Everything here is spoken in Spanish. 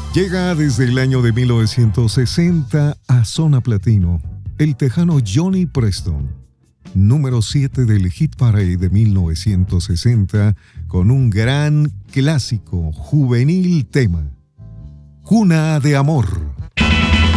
Llega desde el año de 1960 a Zona Platino el tejano Johnny Preston, número 7 del Hit Parade de 1960, con un gran clásico juvenil tema, Cuna de Amor.